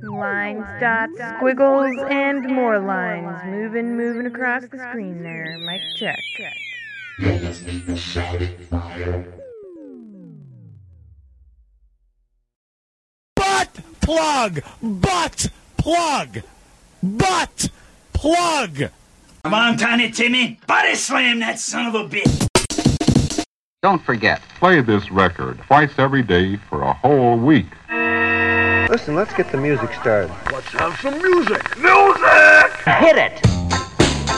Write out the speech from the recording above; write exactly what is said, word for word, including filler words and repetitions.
Lines, dots, squiggles, and more lines. Moving, moving across the screen there. Mic check. You're listening to Shouting Fire. Butt plug! Butt plug! Butt plug! Come on, Tiny Timmy. Body slam that son of a bitch. Don't forget. Play this record twice every day for a whole week. Listen, let's get the music started. Let's have some music. Music! Hit it!